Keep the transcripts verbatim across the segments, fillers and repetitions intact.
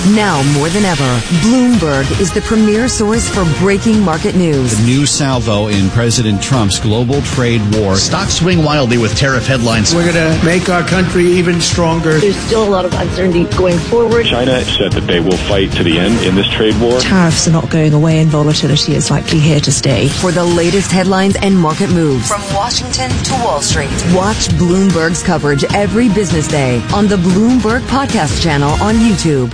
Now more than ever, Bloomberg is the premier source for breaking market news. The new salvo in President Trump's global trade war. Stocks swing wildly with tariff headlines. We're going to make our country even stronger. There's still a lot of uncertainty going forward. China said that they will fight to the end in this trade war. Tariffs are not going away and volatility is likely here to stay. For the latest headlines and market moves from Washington to Wall Street, watch Bloomberg's coverage every business day on the Bloomberg Podcast channel on YouTube.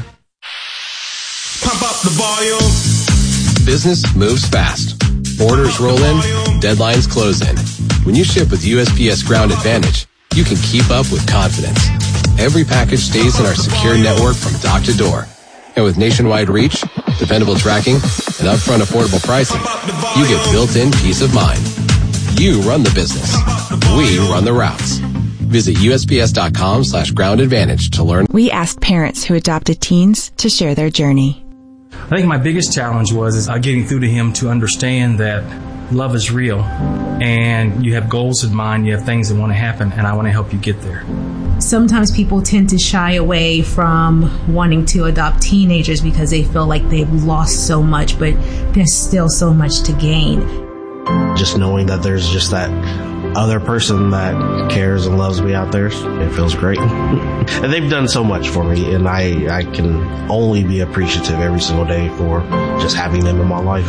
Pump up the volume. Business moves fast. Orders roll in, deadlines close in. When you ship with U S P S Ground Advantage, you can keep up with confidence. Every package stays in our secure network from dock to door. And with nationwide reach, dependable tracking, and upfront affordable pricing, you get built-in peace of mind. You run the business. We run the routes. Visit U S P S dot com slash ground advantage to learn. We asked parents who adopted teens to share their journey. I think my biggest challenge was is getting through to him to understand that love is real and you have goals in mind, you have things that want to happen, and I want to help you get there. Sometimes people tend to shy away from wanting to adopt teenagers because they feel like they've lost so much, but there's still so much to gain. Just knowing that there's just that other person that cares and loves me out there, it feels great. And they've done so much for me, and I, I can only be appreciative every single day for just having them in my life.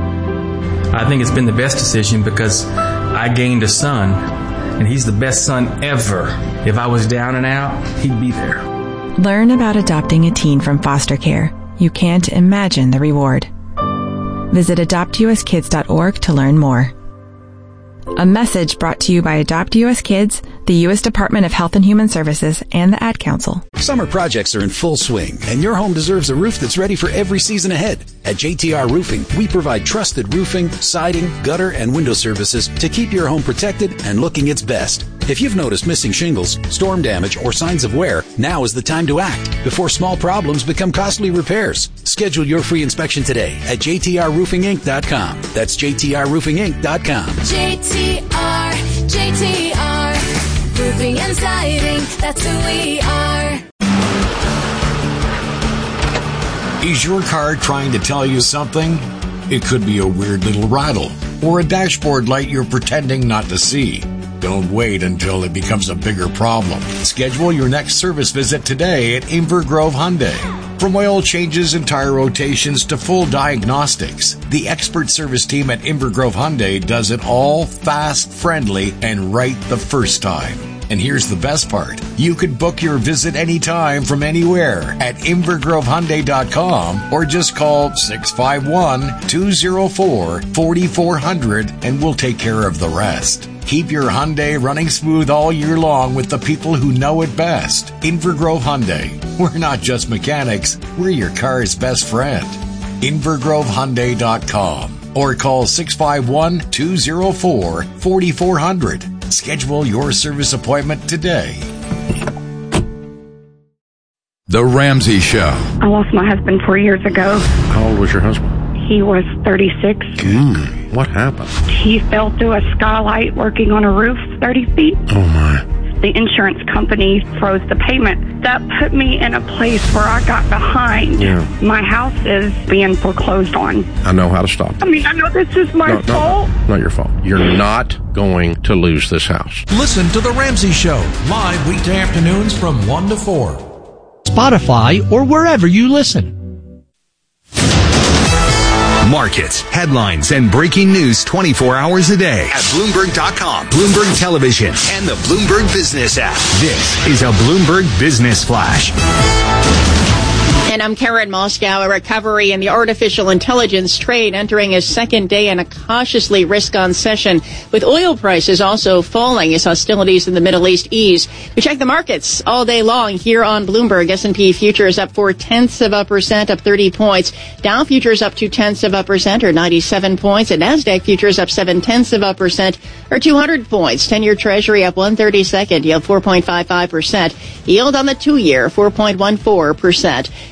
I think it's been the best decision because I gained a son, and he's the best son ever. If I was down and out, he'd be there. Learn about adopting a teen from foster care. You can't imagine the reward. Visit adopt u s kids dot org to learn more. A message brought to you by Adopt U S Kids, the U S Department of Health and Human Services, and the Ad Council. Summer projects are in full swing, and your home deserves a roof that's ready for every season ahead. At J T R Roofing, we provide trusted roofing, siding, gutter, and window services to keep your home protected and looking its best. If you've noticed missing shingles, storm damage, or signs of wear, now is the time to act before small problems become costly repairs. Schedule your free inspection today at j t r roofing inc dot com. That's j t r roofing inc dot com. J T R, J T R, roofing and siding, that's who we are. Is your car trying to tell you something? It could be a weird little rattle or a dashboard light you're pretending not to see. Don't wait until it becomes a bigger problem. Schedule your next service visit today at Inver Grove Hyundai. From oil changes and tire rotations to full diagnostics, the expert service team at Inver Grove Hyundai does it all fast, friendly, and right the first time. And here's the best part. You can book your visit anytime from anywhere at inver grove hyundai dot com or just call six five one, two oh four, four four zero zero and we'll take care of the rest. Keep your Hyundai running smooth all year long with the people who know it best. Inver Grove Hyundai. We're not just mechanics, we're your car's best friend. inver grove hyundai dot com or call six five one, two oh four, four four zero zero. Schedule your service appointment today. The Ramsey Show. I lost my husband four years ago. How old was your husband? He was thirty-six. Mm, what happened? He fell through a skylight working on a roof thirty feet. Oh, my. The insurance company froze the payment. That put me in a place where I got behind. Yeah. My house is being foreclosed on. I know how to stop it. I mean, I know this is my no, fault. No, not your fault. You're not going to lose this house. Listen to The Ramsey Show, live weekday afternoons from one to four. Spotify or wherever you listen. Markets, headlines, and breaking news twenty-four hours a day at Bloomberg dot com, Bloomberg Television, and the Bloomberg Business app. This is a Bloomberg Business Flash. And I'm Karen Moscow. A recovery in the artificial intelligence trade entering its second day in a cautiously risk-on session, with oil prices also falling as hostilities in the Middle East ease. We check the markets all day long here on Bloomberg. S and P futures up four tenths of a percent, up thirty points. Dow futures up two tenths of a percent, or ninety-seven points. And NASDAQ futures up seven tenths of a percent, or two hundred points. ten-year Treasury up one thirty-second, yield four point five five percent. Yield on the two-year, four point one four percent.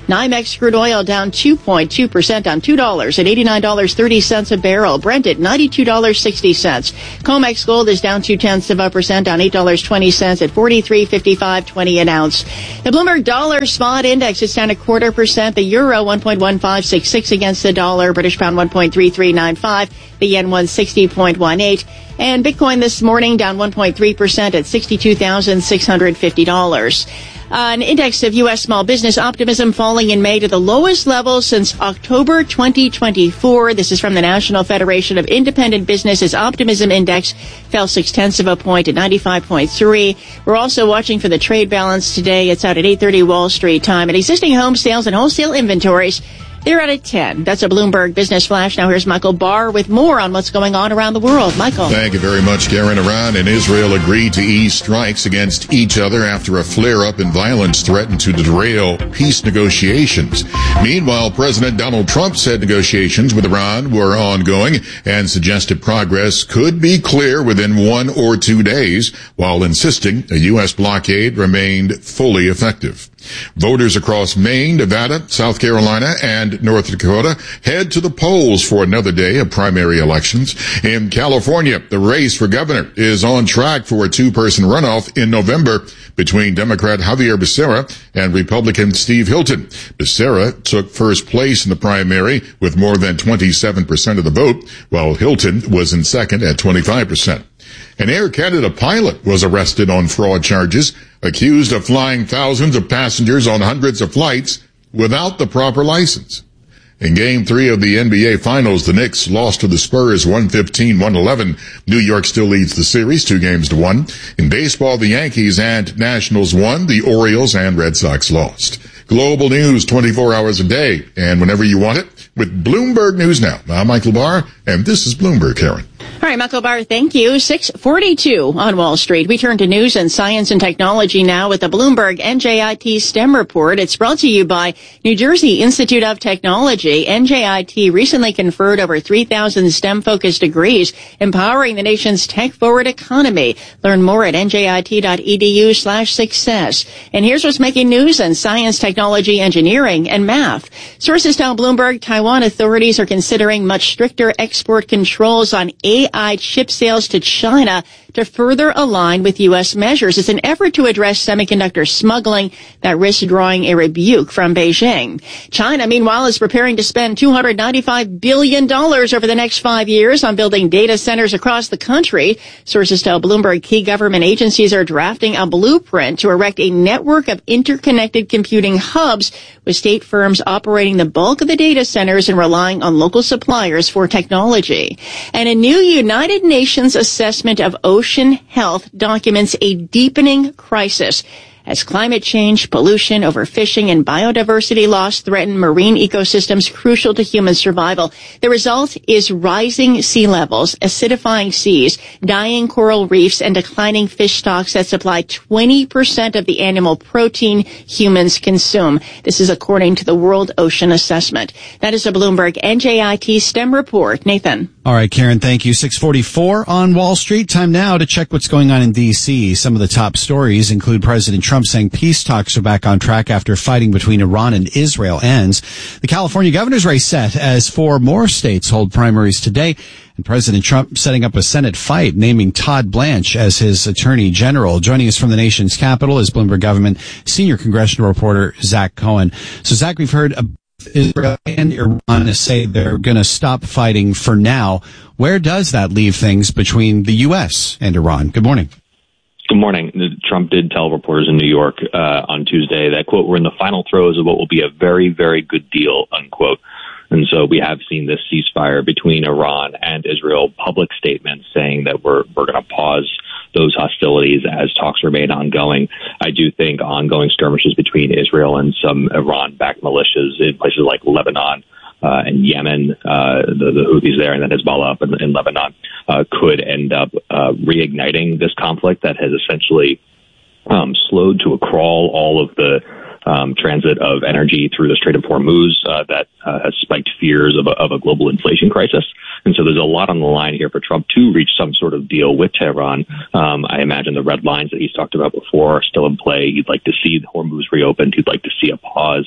NYMEX crude oil down two point two percent, down two dollars at eighty-nine dollars and thirty cents a barrel. Brent at ninety-two dollars and sixty cents. COMEX gold is down two tenths of a percent, down eight dollars and twenty cents at forty-three fifty-five twenty an ounce. The Bloomberg Dollar Spot Index is down a quarter percent. The euro one point one five six six against the dollar. British pound one point three three nine five. The yen one sixty point one eight. And Bitcoin this morning down one point three percent at sixty-two thousand six hundred fifty dollars. Uh, an index of U S small business optimism falling in May to the lowest level since October twenty twenty-four. This is from the National Federation of Independent Businesses. Optimism index fell six tenths of a point at ninety-five point three. We're also watching for the trade balance today. It's out at eight thirty Wall Street time. And existing home sales and wholesale inventories, they're at a ten. That's a Bloomberg Business Flash. Now here's Michael Barr with more on what's going on around the world. Michael. Thank you very much, Karen. Iran and Israel agreed to ease strikes against each other after a flare-up in violence threatened to derail peace negotiations. Meanwhile, President Donald Trump said negotiations with Iran were ongoing and suggested progress could be clear within one or two days, while insisting a U S blockade remained fully effective. Voters across Maine, Nevada, South Carolina, and North Dakota head to the polls for another day of primary elections. In California, the race for governor is on track for a two-person runoff in November between Democrat Javier Becerra and Republican Steve Hilton. Becerra took first place in the primary with more than twenty-seven percent of the vote, while Hilton was in second at twenty-five percent. An Air Canada pilot was arrested on fraud charges, accused of flying thousands of passengers on hundreds of flights without the proper license. In Game three of the N B A Finals, the Knicks lost to the Spurs one fifteen to one eleven. New York still leads the series two games to one. In baseball, the Yankees and Nationals won. The Orioles and Red Sox lost. Global news twenty-four hours a day and whenever you want it with Bloomberg News Now. I'm Michael Barr, and this is Bloomberg, Karen. All right, Michael Barr, thank you. six forty-two on Wall Street. We turn to news and science and technology now with the Bloomberg N J I T STEM report. It's brought to you by New Jersey Institute of Technology. N J I T recently conferred over three thousand STEM-focused degrees, empowering the nation's tech-forward economy. Learn more at njit.edu slash success. And here's what's making news in science, technology, engineering, and math. Sources tell Bloomberg Taiwan authorities are considering much stricter export controls on A I chip sales to China to further align with U S measures. It's an effort to address semiconductor smuggling that risks drawing a rebuke from Beijing. China, meanwhile, is preparing to spend two hundred ninety-five billion dollars over the next five years on building data centers across the country. Sources tell Bloomberg key government agencies are drafting a blueprint to erect a network of interconnected computing hubs, with state firms operating the bulk of the data centers and relying on local suppliers for technology. And a new United Nations assessment of ocean health documents a deepening crisis as climate change, pollution, overfishing, and biodiversity loss threaten marine ecosystems crucial to human survival. The result is rising sea levels, acidifying seas, dying coral reefs, and declining fish stocks that supply twenty percent of the animal protein humans consume. This is according to the World Ocean Assessment. That is a Bloomberg N J I T STEM report. Nathan. All right, Karen, thank you. six forty-four on Wall Street. Time now to check what's going on in D C. Some of the top stories include President Trump saying peace talks are back on track after fighting between Iran and Israel ends. The California governor's race set as four more states hold primaries today. And President Trump setting up a Senate fight, naming Todd Blanche as his attorney general. Joining us from the nation's capital is Bloomberg Government senior congressional reporter Zach Cohen. So, Zach, we've heard Israel and Iran say they're going to stop fighting for now. Where does that leave things between the U S and Iran? Good morning. Good morning. Trump did tell reporters in New York uh, on Tuesday that, quote, we're in the final throes of what will be a very, very good deal, unquote. And so we have seen this ceasefire between Iran and Israel, public statements saying that we're we're going to pause those hostilities as talks remain ongoing. I do think ongoing skirmishes between Israel and some Iran-backed militias in places like Lebanon uh, and Yemen, uh, the, the Houthis there, and then Hezbollah up in, in Lebanon, uh, could end up uh, reigniting this conflict that has essentially um, slowed to a crawl all of the Um, transit of energy through the Strait of Hormuz uh, that uh, has spiked fears of a, of a global inflation crisis. And so there's a lot on the line here for Trump to reach some sort of deal with Tehran. Um, I imagine the red lines that he's talked about before are still in play. He'd like to see the Hormuz reopened. He'd like to see a pause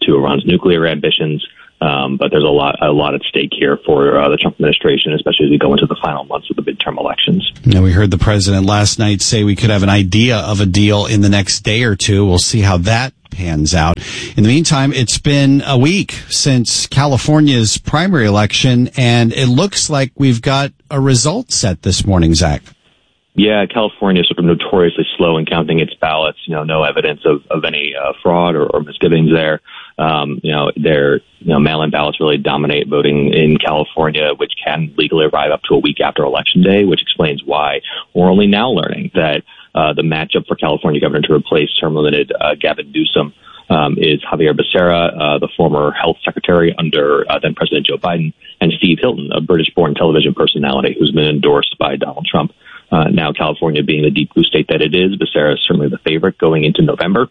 to Iran's nuclear ambitions. Um, but there's a lot, a lot at stake here for uh, the Trump administration, especially as we go into the final months of the midterm elections. Now, we heard the president last night say we could have an idea of a deal in the next day or two. We'll see how that pans out. In the meantime, it's been a week since California's primary election, and it looks like we've got a result set this morning, Zach. Yeah, California is sort of notoriously slow in counting its ballots. You know, no evidence of, of any uh, fraud or, or misgivings there. Um, you know, their, you know, mail-in ballots really dominate voting in California, which can legally arrive up to a week after Election Day, which explains why we're only now learning that uh, the matchup for California governor to replace term-limited uh, Gavin Newsom um, is Javier Becerra, uh, the former health secretary under uh, then-President Joe Biden, and Steve Hilton, a British-born television personality who's been endorsed by Donald Trump. Uh, now, California being the deep blue state that it is, Becerra is certainly the favorite going into November.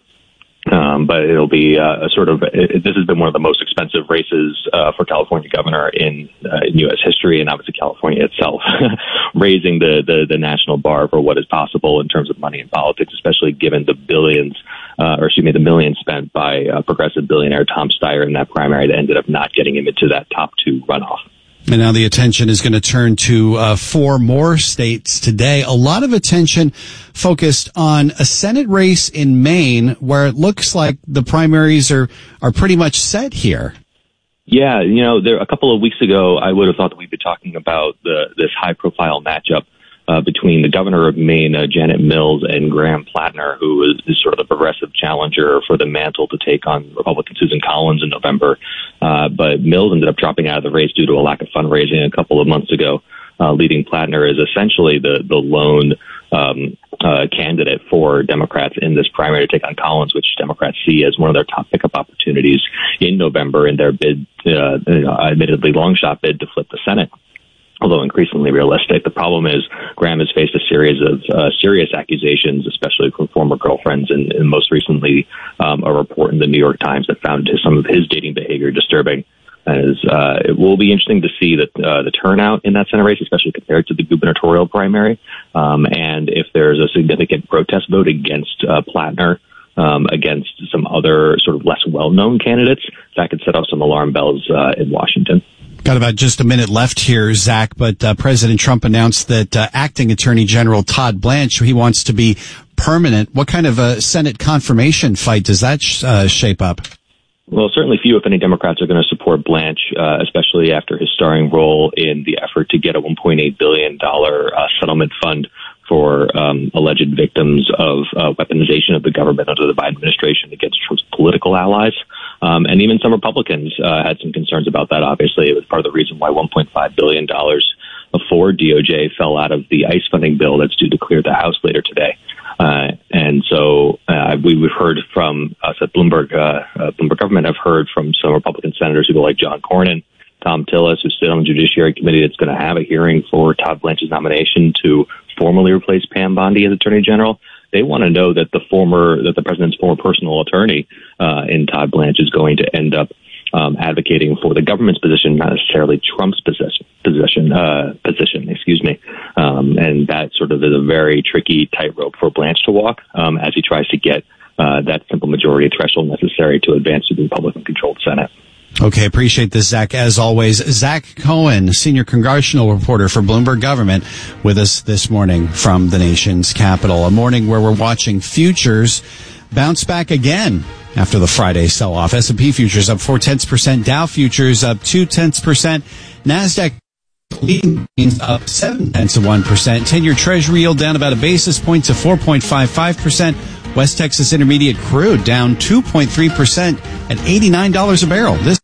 Um, but it'll be uh, a sort of, it, this has been one of the most expensive races uh, for California governor in, uh, in U S history, and obviously California itself, raising the, the, the national bar for what is possible in terms of money in politics, especially given the billions, uh, or excuse me, the millions spent by uh, progressive billionaire Tom Steyer in that primary that ended up not getting him into that top two runoff. And now the attention is going to turn to uh, four more states today. A lot of attention focused on a Senate race in Maine where it looks like the primaries are, are pretty much set here. Yeah, you know, there a couple of weeks ago, I would have thought that we'd be talking about the, this high-profile matchup uh, between the governor of Maine, uh, Janet Mills, and Graham Plattner, who is, is sort of the progressive challenger for the mantle to take on Republican Susan Collins in November. Uh, but Mills ended up dropping out of the race due to a lack of fundraising a couple of months ago. Uh, leading Plattner is essentially the, the lone um, uh, candidate for Democrats in this primary to take on Collins, which Democrats see as one of their top pickup opportunities in November in their bid, uh, admittedly long shot bid to flip the Senate, although increasingly realistic. The problem is Graham has faced a series of uh, serious accusations, especially from former girlfriends, and, and most recently um, a report in the New York Times that found some of his dating behavior disturbing. As uh, it will be interesting to see that uh, the turnout in that Senate race, especially compared to the gubernatorial primary, um, and if there's a significant protest vote against uh, Plattner, um, against some other sort of less well-known candidates, that could set off some alarm bells uh, in Washington. Got about just a minute left here, Zach, but uh, President Trump announced that uh, acting Attorney General Todd Blanche, he wants to be permanent. What kind of a Senate confirmation fight does that sh- uh, shape up? Well, certainly few, if any, Democrats are going to support Blanche, uh, especially after his starring role in the effort to get a one point eight billion dollars uh, settlement fund for um, alleged victims of uh, weaponization of the government under the Biden administration against Trump's political allies. Um, and even some Republicans uh, had some concerns about that. Obviously, it was part of the reason why one point five billion dollars for D O J fell out of the ICE funding bill that's due to clear the House later today. Uh, and so uh, we, we've heard from us at Bloomberg, uh, uh, Bloomberg government, I've heard from some Republican senators who go like John Cornyn, Tom Tillis, who sit on the Judiciary Committee that's going to have a hearing for Todd Blanche's nomination to formally replace Pam Bondi as Attorney General. They want to know that the former, that the president's former personal attorney uh, in Todd Blanche is going to end up um, advocating for the government's position, not necessarily Trump's position. Position, uh, position, excuse me, um, and that sort of is a very tricky tightrope for Blanche to walk um, as he tries to get uh, that simple majority threshold necessary to advance to the Republican-controlled Senate. Okay, appreciate this, Zach. As always, Zach Cohen, senior congressional reporter for Bloomberg Government, with us this morning from the nation's capital. A morning where we're watching futures bounce back again after the Friday sell-off. S and P futures up four tenths percent, Dow futures up two tenths percent, NASDAQ leading gains up seven tenths of one percent, ten-year Treasury yield down about a basis point to four point five five percent. West Texas Intermediate crude down two point three percent at eighty-nine dollars a barrel. This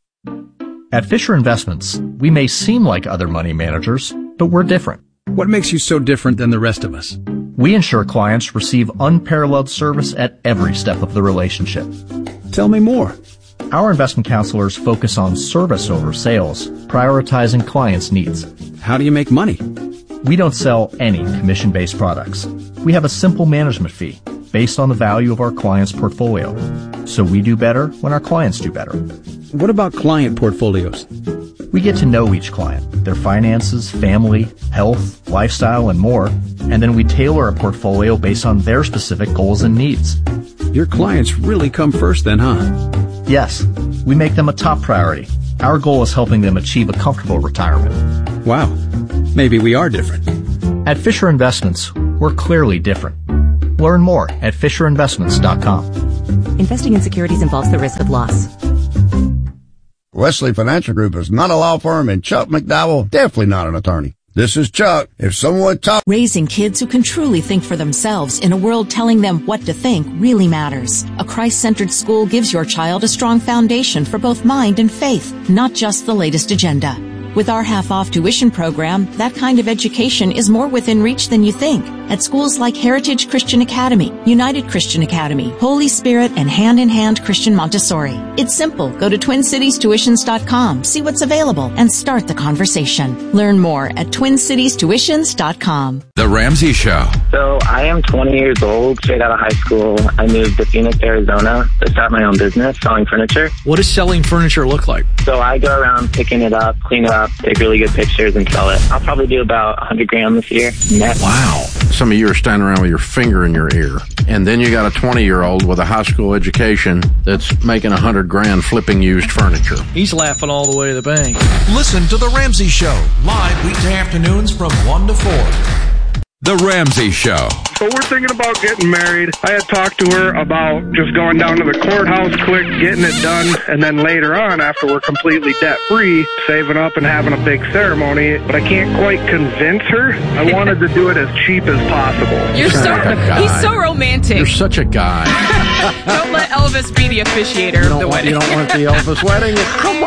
At Fisher Investments, we may seem like other money managers, but we're different. What makes you so different than the rest of us? We ensure clients receive unparalleled service at every step of the relationship. Tell me more. Our investment counselors focus on service over sales, prioritizing clients' needs. How do you make money? We don't sell any commission-based products. We have a simple management fee based on the value of our client's portfolio. So we do better when our clients do better. What about client portfolios? We get to know each client, their finances, family, health, lifestyle, and more, and then we tailor a portfolio based on their specific goals and needs. Your clients really come first then, huh? Yes. We make them a top priority. Our goal is helping them achieve a comfortable retirement. Wow. Maybe we are different. At Fisher Investments, we're clearly different. Learn more at fisher investments dot com. Investing in securities involves the risk of loss. Wesley Financial Group is not a law firm, and Chuck McDowell definitely not an attorney. This is Chuck. If someone talk Raising kids who can truly think for themselves in a world telling them what to think really matters. A Christ-centered school gives your child a strong foundation for both mind and faith, not just the latest agenda. With our half-off tuition program, that kind of education is more within reach than you think. At schools like Heritage Christian Academy, United Christian Academy, Holy Spirit, and Hand in Hand Christian Montessori. It's simple. Go to twin cities tuitions dot com, see what's available, and start the conversation. Learn more at twin cities tuitions dot com. The Ramsey Show. So I am twenty years old, straight out of high school. I moved to Phoenix, Arizona to start my own business, selling furniture. What does selling furniture look like? So I go around picking it up, clean it up, take really good pictures, and sell it. I'll probably do about one hundred grand this year. Net. Wow. Some of you are standing around with your finger in your ear. And then you got a twenty-year-old with a high school education that's making one hundred grand flipping used furniture. He's laughing all the way to the bank. Listen to The Ramsey Show, live weekday afternoons from one to four. The Ramsey Show. So we're thinking about getting married. I had talked to her about just going down to the courthouse quick, getting it done, and then later on, after we're completely debt-free, saving up and having a big ceremony. But I can't quite convince her. I wanted to do it as cheap as possible. You're so, he's so romantic. You're such a guy. Don't let Elvis be the officiator of the want, wedding. You don't want the Elvis wedding? Come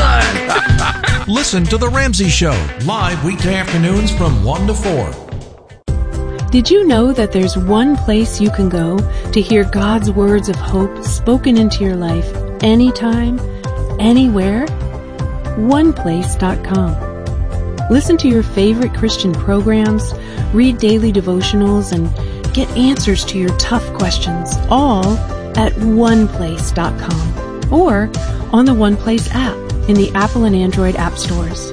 on. Listen to The Ramsey Show, live weekday afternoons from one to four. Did you know that there's one place you can go to hear God's words of hope spoken into your life anytime, anywhere? one place dot com. Listen to your favorite Christian programs, read daily devotionals, and get answers to your tough questions, all at one place dot com or on the OnePlace app in the Apple and Android app stores.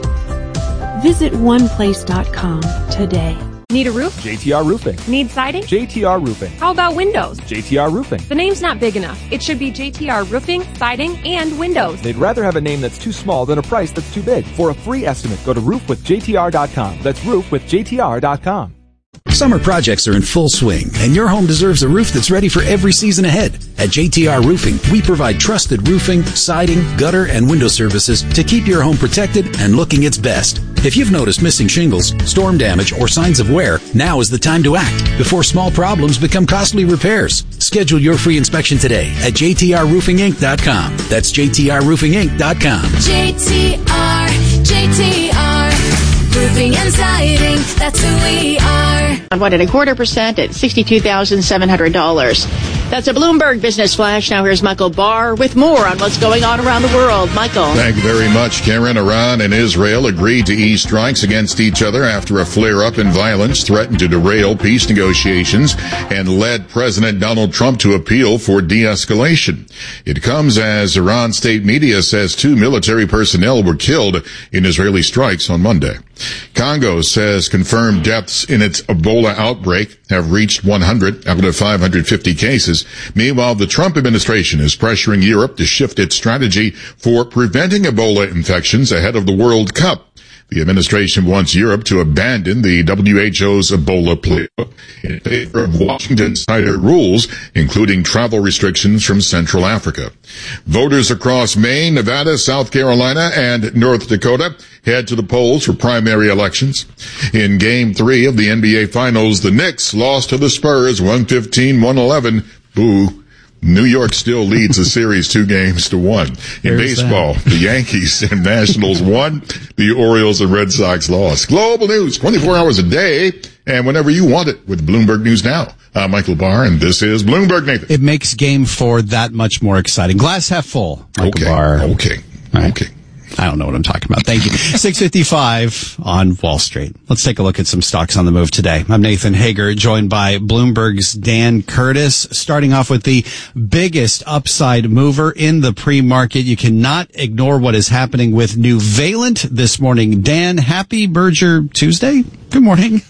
Visit one place dot com today. Need a roof? J T R Roofing. Need siding? J T R Roofing. How about windows? J T R Roofing. The name's not big enough. It should be J T R Roofing, Siding, and Windows. They'd rather have a name that's too small than a price that's too big. For a free estimate, go to roof with J T R dot com. That's roof with J T R dot com. Summer projects are in full swing, and your home deserves a roof that's ready for every season ahead. At J T R Roofing, we provide trusted roofing, siding, gutter, and window services to keep your home protected and looking its best. If you've noticed missing shingles, storm damage, or signs of wear, now is the time to act before small problems become costly repairs. Schedule your free inspection today at J T R roofing inc dot com. That's J T R roofing inc dot com. J T R, J T R, roofing and siding, that's who we are. On one and a quarter percent at sixty-two thousand seven hundred dollars. That's a Bloomberg Business Flash. Now here's Michael Barr with more on what's going on around the world. Michael. Thank you very much, Karen. Iran and Israel agreed to ease strikes against each other after a flare-up in violence threatened to derail peace negotiations and led President Donald Trump to appeal for de-escalation. It comes as Iran state media says two military personnel were killed in Israeli strikes on Monday. Congo says confirmed deaths in its Ebola outbreak have reached one hundred out of five hundred fifty cases. Meanwhile, the Trump administration is pressuring Europe to shift its strategy for preventing Ebola infections ahead of the World Cup. The administration wants Europe to abandon the W H O's Ebola playbook in favor of Washington's tighter rules, including travel restrictions from Central Africa. Voters across Maine, Nevada, South Carolina, and North Dakota head to the polls for primary elections. In Game three of the N B A Finals, the Knicks lost to the Spurs one fifteen to one eleven. Boo. New York still leads the series two games to one. In There's baseball, that. the Yankees and Nationals won. The Orioles and Red Sox lost. Global news, twenty-four hours a day, and whenever you want it with Bloomberg News Now. I'm Michael Barr, and this is Bloomberg, Nathan. It makes game four that much more exciting. Glass half full. Michael Okay, Barr. okay, Right. okay. I don't know what I'm talking about. Thank you. six fifty-five on Wall Street. Let's take a look at some stocks on the move today. I'm Nathan Hager, joined by Bloomberg's Dan Curtis. Starting off with the biggest upside mover in the pre-market. You cannot ignore what is happening with Nuvalent this morning. Dan, happy Berger Tuesday. Good morning.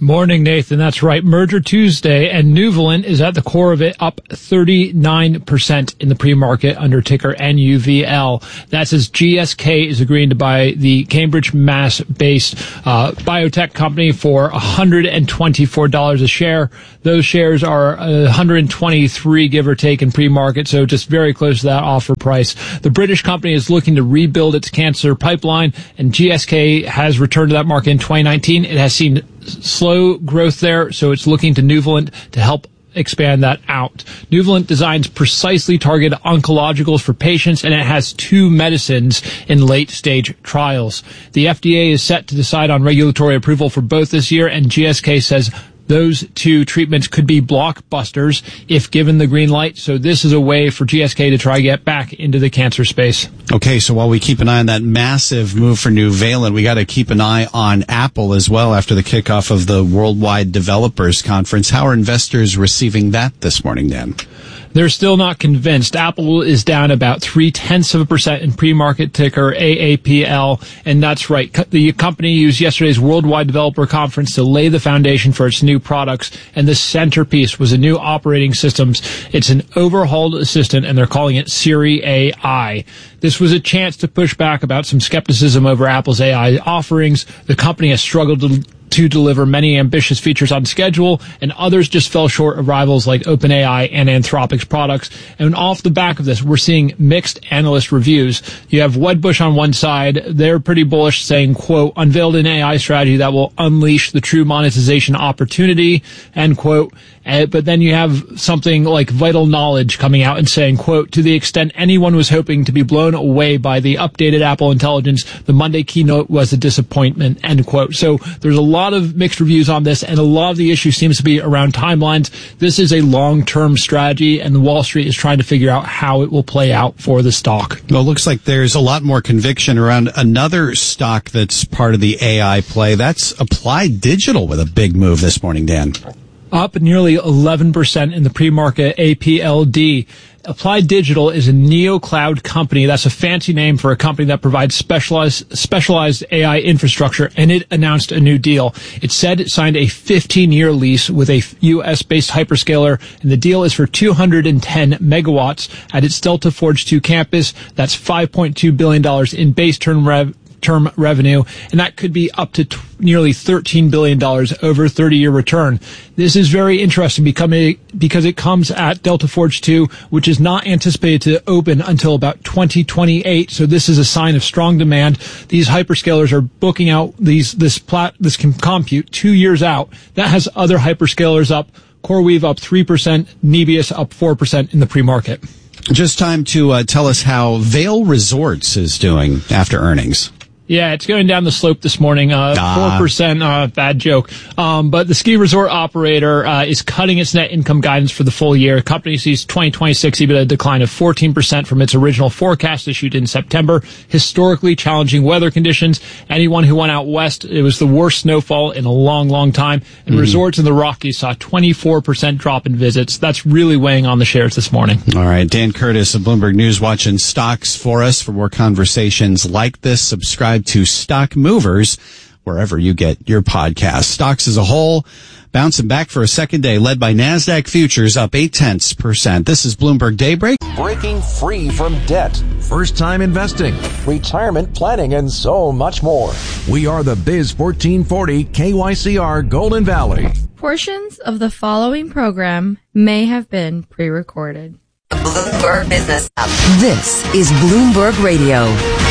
Morning, Nathan. That's right. Merger Tuesday, and Nuvalent is at the core of it, up thirty-nine percent in the pre-market under ticker N U V L. That's as G S K is agreeing to buy the Cambridge, Mass-based uh, biotech company for one hundred twenty-four dollars a share. Those shares are one hundred twenty-three, give or take, in pre-market, so just very close to that offer price. The British company is looking to rebuild its cancer pipeline, and G S K has returned to that market in twenty nineteen. It has seen slow growth there, so it's looking to Nuvalent to help expand that out. Nuvalent designs precisely targeted oncologicals for patients, and it has two medicines in late-stage trials. The F D A is set to decide on regulatory approval for both this year, and G S K says those two treatments could be blockbusters if given the green light. So this is a way for G S K to try to get back into the cancer space. Okay, so while we keep an eye on that massive move for Nuvalent, we got to keep an eye on Apple as well after the kickoff of the Worldwide Developers Conference. How are investors receiving that this morning, Dan? They're still not convinced. Apple is down about three-tenths of a percent in pre-market ticker A A P L, and that's right. The company used yesterday's Worldwide Developer Conference to lay the foundation for its new products, and the centerpiece was a new operating system. It's an overhauled assistant, and they're calling it Siri A I. This was a chance to push back about some skepticism over Apple's A I offerings. The company has struggled to to deliver many ambitious features on schedule, and others just fell short of rivals like OpenAI and Anthropic's products. And off the back of this, we're seeing mixed analyst reviews. You have Wedbush on one side. They're pretty bullish, saying, quote, unveiled an A I strategy that will unleash the true monetization opportunity, end quote. Uh, but then you have something like Vital Knowledge coming out and saying, quote, to the extent anyone was hoping to be blown away by the updated Apple Intelligence, the Monday keynote was a disappointment, end quote. So there's a lot of mixed reviews on this, and a lot of the issue seems to be around timelines. This is a long-term strategy, and Wall Street is trying to figure out how it will play out for the stock. Well, it looks like there's a lot more conviction around another stock that's part of the A I play. That's Applied Digital with a big move this morning, Dan. Up nearly eleven percent in the pre-market A P L D. Applied Digital is a neo-cloud company. That's a fancy name for a company that provides specialized specialized A I infrastructure, and it announced a new deal. It said it signed a fifteen-year lease with a U S-based hyperscaler, and the deal is for two hundred ten megawatts at its Delta Forge two campus. That's five point two billion dollars in base term rev term revenue, and that could be up to t- nearly thirteen billion dollars over a thirty-year return. This is very interesting becoming, because it comes at Delta Forge two, which is not anticipated to open until about twenty twenty-eight, so this is a sign of strong demand. These hyperscalers are booking out these this plat, this compute two years out. That has other hyperscalers up. CoreWeave up three percent, Nebius up four percent in the pre-market. Just time to uh, tell us how Vail Resorts is doing after earnings. Yeah, it's going down the slope this morning, uh, four percent, uh, bad joke. Um, but the ski resort operator, uh, is cutting its net income guidance for the full year. The company sees twenty twenty-six EBITDA decline of fourteen percent from its original forecast issued in September. Historically challenging weather conditions. Anyone who went out west, it was the worst snowfall in a long, long time. And mm. resorts in the Rockies saw a twenty-four percent drop in visits. That's really weighing on the shares this morning. All right. Dan Curtis of Bloomberg News watching stocks for us. For more conversations like this, subscribe to Stock Movers wherever you get your podcast. Stocks as a whole bouncing back for a second day, led by NASDAQ futures up eight tenths percent. This is Bloomberg Daybreak. Breaking free from debt, first time investing, retirement planning, and so much more. We are the Biz fourteen forty K Y C R Golden Valley. Portions of the following program may have been pre-recorded. Bloomberg Business App. This is Bloomberg Radio.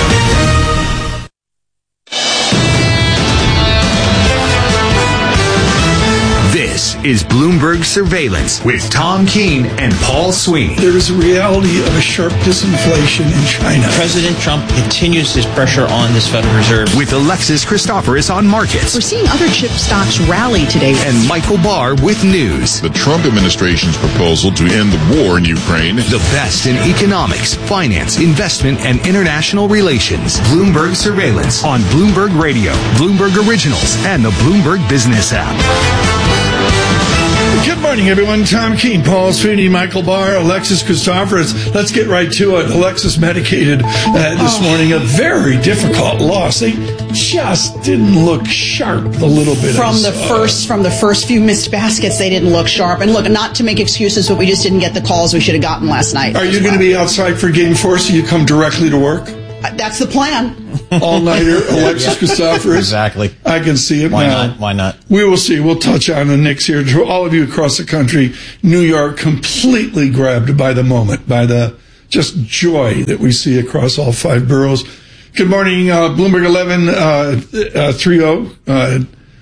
This is Bloomberg Surveillance with Tom Keene and Paul Sweeney. There is a reality of a sharp disinflation in China. President Trump continues his pressure on this Federal Reserve. With Alexis Christoforous on markets. We're seeing other chip stocks rally today. And Michael Barr with news. The Trump administration's proposal to end the war in Ukraine. The best in economics, finance, investment, and international relations. Bloomberg Surveillance on Bloomberg Radio, Bloomberg Originals, and the Bloomberg Business app. Good morning, everyone. Tom Keene, Paul Sweeney, Michael Barr, Alexis Christoforous. Let's get right to it. Alexis medicated uh, this oh. morning. A very difficult loss. They just didn't look sharp a little bit. From the first, from the first few missed baskets, they didn't look sharp. And look, not to make excuses, but we just didn't get the calls we should have gotten last night. Are you well. going to be outside for game four so you come directly to work? Uh, that's the plan. All-nighter, Alexis Christoforous. Exactly. I can see it Why now. not? Why not? We will see. We'll touch on the Knicks here. To all of you across the country, New York completely grabbed by the moment, by the just joy that we see across all five boroughs. Good morning, uh, Bloomberg eleven thirty, uh, uh,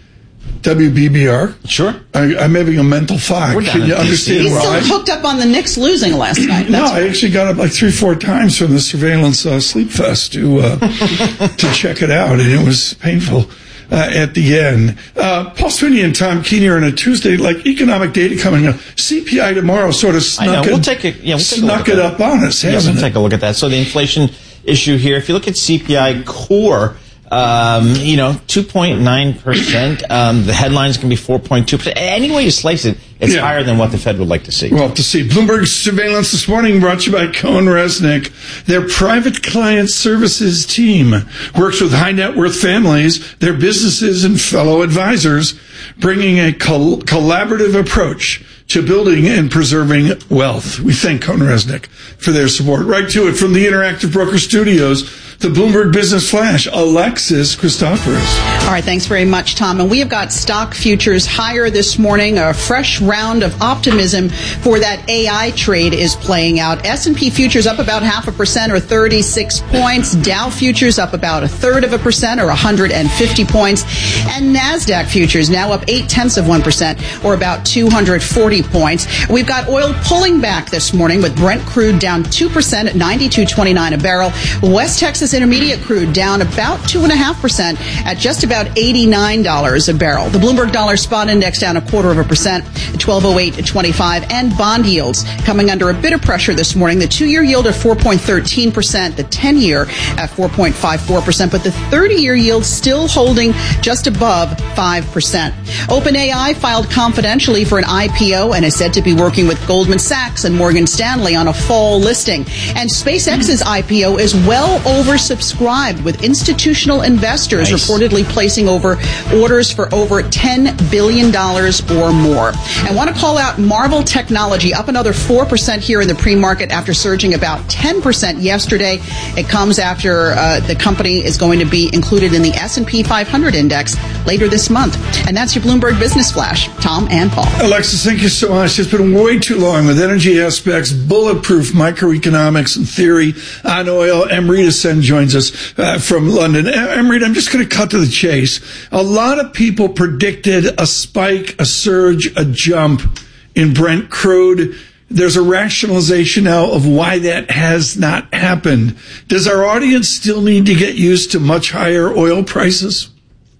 W B B R. Sure. I, I'm having a mental fog. Can you understand He's why? still hooked up on the Knicks losing last night. That's no, right. I actually got up like three, four times from the surveillance uh, sleep fest to uh, to check it out, and it was painful uh, at the end. Uh, Paul Sweeney and Tom Keene are on a Tuesday, like economic data coming up. C P I tomorrow sort of snuck, I know. it, We'll take it, yeah, we'll take snuck a look it at up on us, yeah, hasn't we'll it? take a look at that. So the inflation issue here, if you look at C P I core, Um, you know, two point nine percent. Um, the headlines can be four point two percent. Any way you slice it, it's Yeah. higher than what the Fed would like to see. Well, to see. Bloomberg surveillance this morning brought to you by Cohen Resnick. Their private client services team works with high net worth families, their businesses, and fellow advisors, bringing a col- collaborative approach to building and preserving wealth. We thank Cohen Resnick for their support. Right to it from the Interactive Broker Studios, the Bloomberg Business Flash, Alexis Christoforous. All right, thanks very much, Tom. And we have got stock futures higher this morning. A fresh round of optimism for that A I trade is playing out. S and P futures up about half a percent or thirty-six points. Dow futures up about a third of a percent or one hundred fifty points. And NASDAQ futures now up eight tenths of one percent or about two hundred forty points. We've got oil pulling back this morning with Brent crude down two percent at ninety-two twenty-nine a barrel. West Texas Intermediate crude down about two point five percent at just about eighty-nine dollars a barrel. The Bloomberg Dollar Spot Index down a quarter of a percent at twelve oh eight twenty-five. And bond yields coming under a bit of pressure this morning. The two-year yield at four point one three percent, the ten-year at four point five four percent, but the thirty-year yield still holding just above five percent. OpenAI filed confidentially for an I P O and is said to be working with Goldman Sachs and Morgan Stanley on a fall listing. And SpaceX's I P O is well oversubscribed, with institutional investors nice. reportedly placing over orders for over ten billion dollars or more. I want to call out Marvell Technology, up another four percent here in the pre-market after surging about ten percent yesterday. It comes after uh, the company is going to be included in the S and P five hundred index later this month. And that's your Bloomberg Business Flash. Tom and Paul. Alexis, thank you so much. It's been way too long with Energy Aspects, bulletproof microeconomics and theory on oil. Amrita Sen joins us uh, from London. Amrita, I'm just going to cut to the chase. A lot of people predicted a spike, a surge, a jump in Brent crude. There's a rationalization now of why that has not happened. Does our audience still need to get used to much higher oil prices?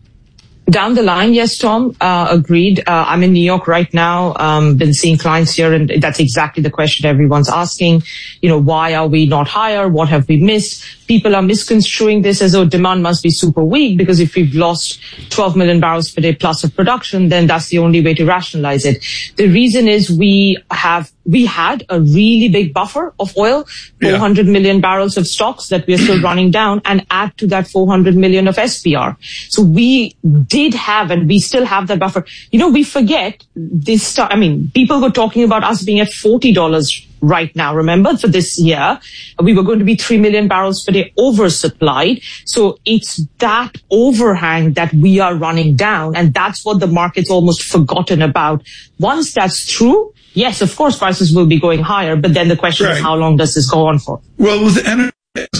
Down the line, yes, Tom, uh, agreed. Uh, I'm in New York right now, um, been seeing clients here, and that's exactly the question everyone's asking. You know, why are we not higher? What have we missed? People are misconstruing this as though demand must be super weak, because if we've lost twelve million barrels per day plus of production, then that's the only way to rationalize it. The reason is we have, we had a really big buffer of oil, four hundred yeah. million barrels of stocks that we are still running down, and add to that four hundred million of S P R. So we did have, and we still have that buffer. You know, we forget this stuff. I mean, people were talking about us being at forty dollars right now. Remember, for this year, we were going to be three million barrels per day oversupplied. So it's that overhang that we are running down. And that's what the market's almost forgotten about. Once that's true, yes, of course, prices will be going higher. But then the question right. is, how long does this go on for? Well, with energy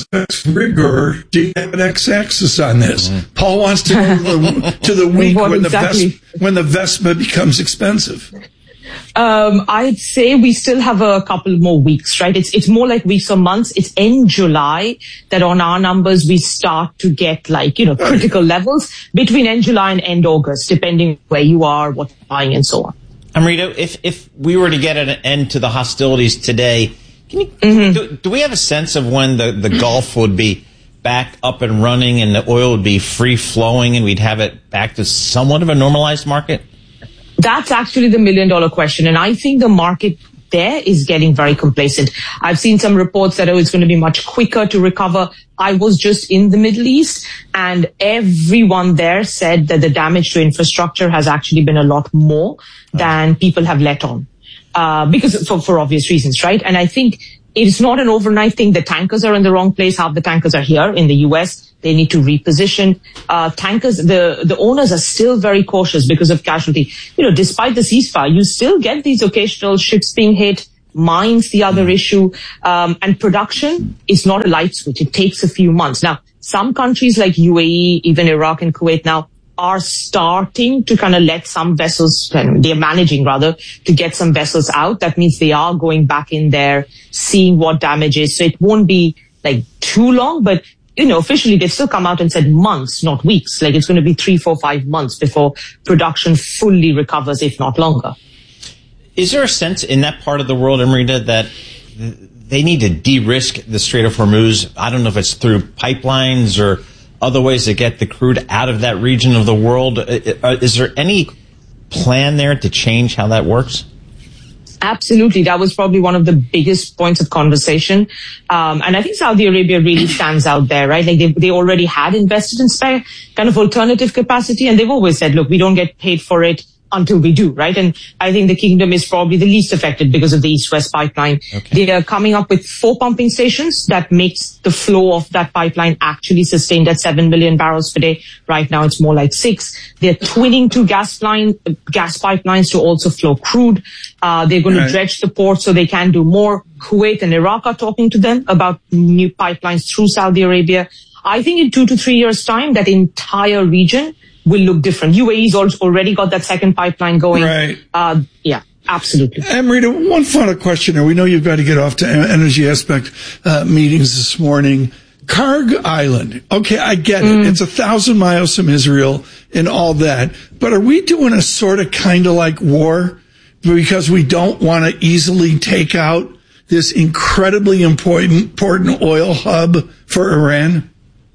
rigor, do you have an x-axis on this? Mm-hmm. Paul wants to go to the, to the week when, exactly? the Ves- when the Vespa becomes expensive. Um, I'd say we still have a couple more weeks, right? It's, it's more like weeks or months. It's in July that on our numbers, we start to get like, you know, critical levels between end July and end August, depending where you are, what you're buying and so on. Amrita, if, if we were to get an end to the hostilities today, can you, mm-hmm. do, do we have a sense of when the, the Gulf would be back up and running and the oil would be free flowing and we'd have it back to somewhat of a normalized market? That's actually the million dollar question. And I think the market there is getting very complacent. I've seen some reports that, oh, it's going to be much quicker to recover. I was just in the Middle East, and everyone there said that the damage to infrastructure has actually been a lot more than people have let on, uh, because for, for obvious reasons, right? And I think it's not an overnight thing. The tankers are in the wrong place. Half the tankers are here in the U S. They need to reposition. Uh, tankers, the, the owners are still very cautious because of casualty. You know, despite the ceasefire, you still get these occasional ships being hit, mines the other issue, um, and production is not a light switch. It takes a few months. Now, some countries like U A E, even Iraq and Kuwait now, are starting to kind of let some vessels, they're managing rather, to get some vessels out. That means they are going back in there, seeing what damage is. So it won't be like too long, but you know, officially they've still come out and said months, not weeks. Like it's going to be three, four, five months before production fully recovers, if not longer. Is there a sense in that part of the world, Amrita, that they need to de-risk the Strait of Hormuz? I don't know if it's through pipelines or other ways to get the crude out of that region of the world. Is there any plan there to change how that works? Absolutely. That was probably one of the biggest points of conversation. Um, and I think Saudi Arabia really stands out there, right? Like they, they already had invested in spare kind of alternative capacity. And they've always said, look, we don't get paid for it until we do, right? And I think the kingdom is probably the least affected because of the East-West pipeline. Okay. They are coming up with four pumping stations that makes the flow of that pipeline actually sustained at seven million barrels per day. Right now it's more like six. They're twinning two gas line, gas pipelines to also flow crude. Uh, they're going right. to dredge the port so they can do more. Kuwait and Iraq are talking to them about new pipelines through Saudi Arabia. I think in two to three years' time, that entire region will look different. U A E's already got that second pipeline going. Right. Uh, yeah, absolutely. Amrita, one final question here. We know you've got to get off to Energy Aspect uh, meetings this morning. Karg Island. Okay, I get mm. it. It's a thousand miles from Israel and all that. But are we doing a sort of kind of like war because we don't want to easily take out this incredibly important, important oil hub for Iran?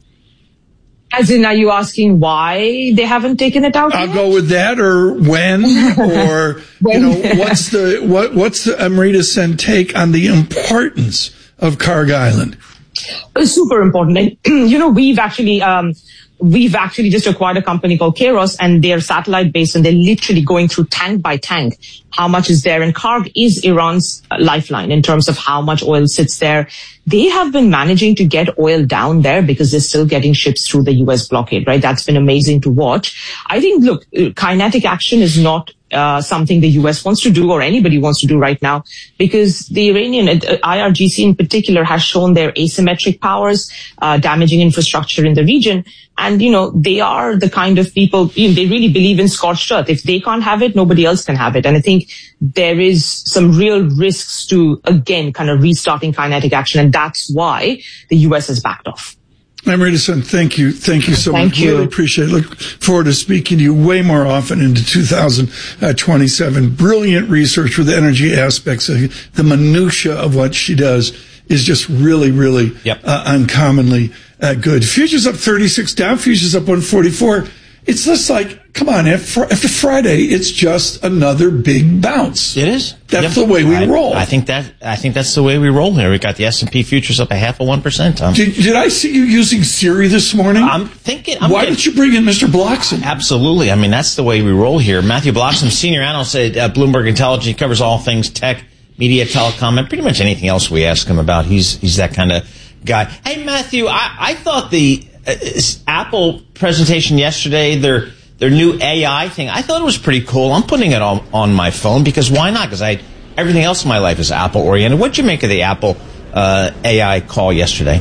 As in, are you asking why they haven't taken it out I'll yet? go with that, or when, or, when? you know, what's the, what, what's the Amrita Sen take on the importance of Karg Island? It's super important. And, you know, we've actually, um, we've actually just acquired a company called Kairos, and they're satellite based, and they're literally going through tank by tank how much is there. And Karg is Iran's lifeline in terms of how much oil sits there. They have been managing to get oil down there because they're still getting ships through the U S blockade, right? That's been amazing to watch. I think, look, kinetic action is not uh, something the U S wants to do or anybody wants to do right now, because the Iranian uh, I R G C in particular has shown their asymmetric powers, uh, damaging infrastructure in the region. And, you know, they are the kind of people, you know, they really believe in scorched earth. If they can't have it, nobody else can have it. And I think there is some real risks to, again, kind of restarting kinetic action. And that's why the U S has backed off. Amrita Sen, thank you. Thank you so thank much. You. Really appreciate it. Look forward to speaking to you way more often into two thousand twenty-seven. Brilliant research with energy aspects. The minutia of what she does is just really, really yep. uh, uncommonly uh, good. Futures up thirty-six, down futures up one forty-four. It's just like, come on, after Friday, it's just another big bounce. It is. That's yep. the way we I, roll. I think that I think that's the way we roll here. We got the S and P futures up a half of one percent. Tom. Did, did I see you using Siri this morning? I'm thinking. I'm Why getting, didn't you bring in Mister Bloxham? Absolutely. I mean, that's the way we roll here. Matthew Bloxham, senior analyst at uh, Bloomberg Intelligence, he covers all things tech, media, telecom, and pretty much anything else we ask him about. He's he's that kind of guy. Hey, Matthew, I, I thought the uh, Apple presentation yesterday, their their new A I thing, I thought it was pretty cool. I'm putting it on on my phone because why not? Because I everything else in my life is Apple oriented. What'd you make of the Apple uh, A I call yesterday?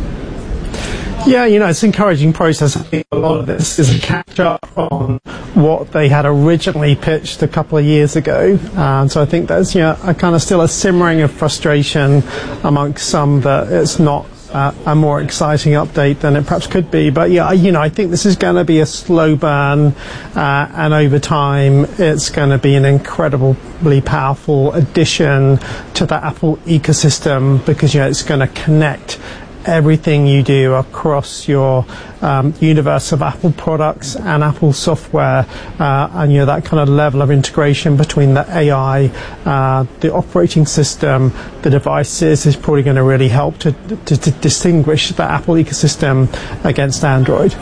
Yeah, you know, it's an encouraging process. I think a lot of this is a catch-up on what they had originally pitched a couple of years ago. Um, so I think there's, you know, a kind of still a simmering of frustration amongst some that it's not uh, a more exciting update than it perhaps could be. But yeah, you know, I think this is going to be a slow burn, uh, and over time it's going to be an incredibly powerful addition to the Apple ecosystem because, you know, it's going to connect everything you do across your um, universe of Apple products and Apple software, uh, and you know that kind of level of integration between the A I, uh, the operating system, the devices is probably going to really help to, to, to distinguish the Apple ecosystem against Android.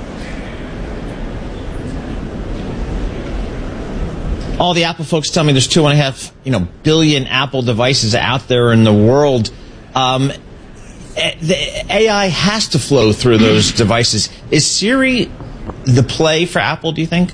All the Apple folks tell me there's two and a half, you know, billion Apple devices out there in the world. Um, the A I has to flow through those devices. Is Siri the play for Apple, do you think?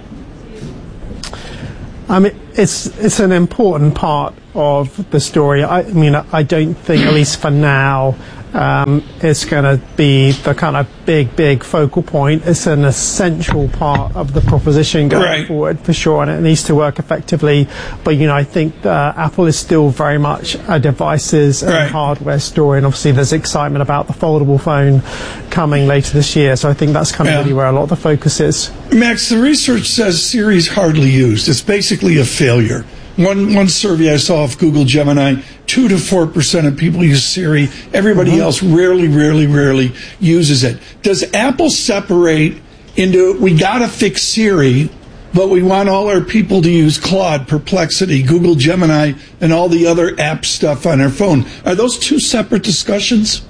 I mean, it's it's an important part of the story. I, I mean, I don't think, at least for now, um, it's going to be the kind of big, big focal point. It's an essential part of the proposition going right. forward, for sure, and it needs to work effectively. But, you know, I think uh, Apple is still very much a devices and right. hardware story, and obviously there's excitement about the foldable phone coming later this year, so I think that's kind of yeah. really where a lot of the focus is. Max, the research says Siri's hardly used. It's basically a failure. One one survey I saw of Google Gemini, two to four percent of people use Siri. Everybody mm-hmm. else rarely, rarely, rarely uses it. Does Apple separate into, we gotta fix Siri, but we want all our people to use Claude, Perplexity, Google Gemini, and all the other app stuff on their phone? Are those two separate discussions?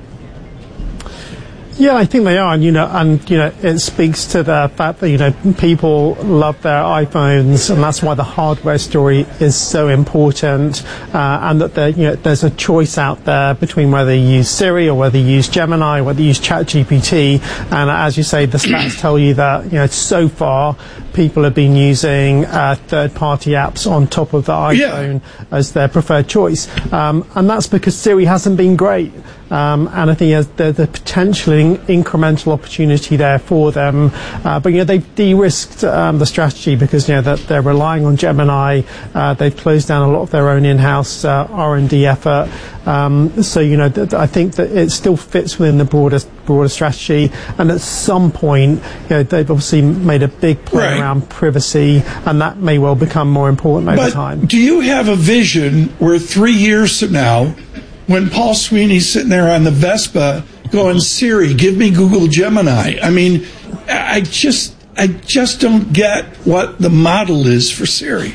Yeah, I think they are, and you know, and you know, it speaks to the fact that you know people love their iPhones, and that's why the hardware story is so important, uh, and that there, you know, there's a choice out there between whether you use Siri or whether you use Gemini, whether you use ChatGPT, and as you say, the stats tell you that you know so far people have been using uh, third-party apps on top of the iPhone yeah. as their preferred choice, um, and that's because Siri hasn't been great. Um, and I think there's the potential incremental opportunity there for them. Uh, but, you know, they've de-risked um, the strategy because, you know, that they're relying on Gemini. Uh, they've closed down a lot of their own in-house uh, R and D effort. Um, so, you know, th- I think that it still fits within the broader broader strategy. And at some point, you know, they've obviously made a big play right. around privacy, and that may well become more important over but time. Do you have a vision where three years from now, when Paul Sweeney's sitting there on the Vespa going, Siri, give me Google Gemini? I mean, I just, I just don't get what the model is for Siri.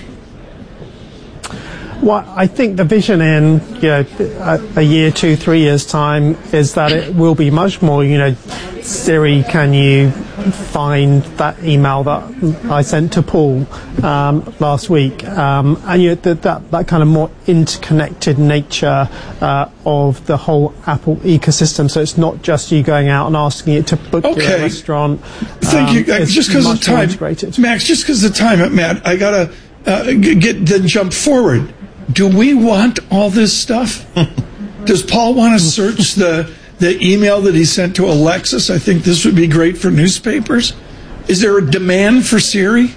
Well, I think the vision in you know a, a year, two, three years time is that it will be much more. You know, Siri, can you find that email that I sent to Paul um, last week? Um, and you know, that, that that kind of more interconnected nature uh, of the whole Apple ecosystem. So it's not just you going out and asking it to book okay. you a restaurant. Thank um, you. Uh, just because of time, Max. Just because of the time, Matt, I gotta uh, get then jump forward. Do we want all this stuff? Does Paul want to search the, the email that he sent to Alexis? I think this would be great for newspapers. Is there a demand for Siri?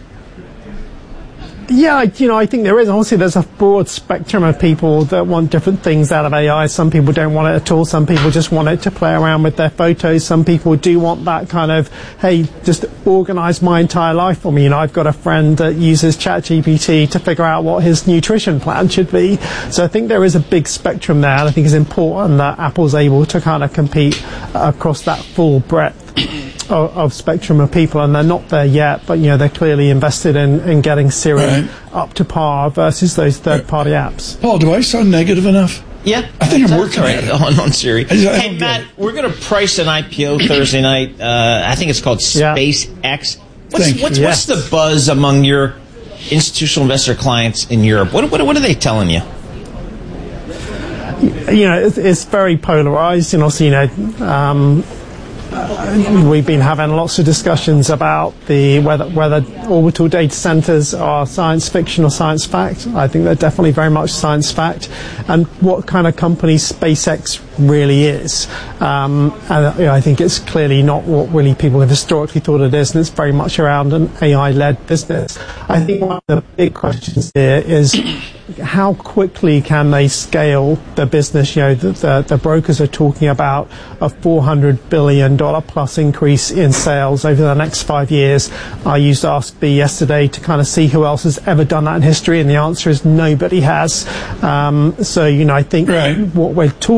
Yeah, you know, I think there is. Obviously, there's a broad spectrum of people that want different things out of A I. Some people don't want it at all. Some people just want it to play around with their photos. Some people do want that kind of, hey, just organize my entire life for me. You know, I've got a friend that uses ChatGPT to figure out what his nutrition plan should be. So I think there is a big spectrum there. And I think it's important that Apple's able to kind of compete across that full breadth Of, of spectrum of people, and they're not there yet, but you know they're clearly invested in, in getting Siri right. up to par versus those third-party right. apps. Paul, do I sound negative enough? Yeah, I think I'm working right on, on Siri. I, I hey Matt, we're going to price an I P O Thursday night. Uh, I think it's called SpaceX. Yeah. What's, what's, yes. what's the buzz among your institutional investor clients in Europe? What, what, what are they telling you? You know, it's, it's very polarized, and also, you know. Um, Uh, we've been having lots of discussions about the whether whether orbital data centers are science fiction or science fact. I think they're definitely very much science fact, and what kind of company SpaceX really is. Um, and you know, I think it's clearly not what really people have historically thought it is, and it's very much around an A I-led business. I think one of the big questions here is how quickly can they scale the business? You know, the, the, the brokers are talking about a four hundred billion dollars plus increase in sales over the next five years. I used Ask B yesterday to kind of see who else has ever done that in history, and the answer is nobody has. Um, so, you know, I think right. what we're talking about here